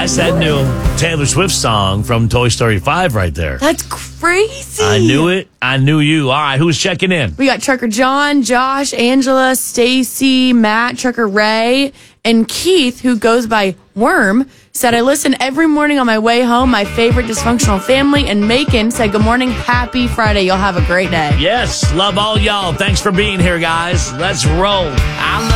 That's that new Taylor Swift song from Toy Story 5 right there. That's crazy. I knew it. I knew you. All right, who's checking in? We got Trucker John, Josh, Angela, Stacy, Matt, Trucker Ray, and Keith, who goes by Worm, said, I listen every morning on my way home, my favorite dysfunctional family. And Macon said, good morning, happy Friday. You'll have a great day. Yes, love all y'all. Thanks for being here, guys. Let's roll. I love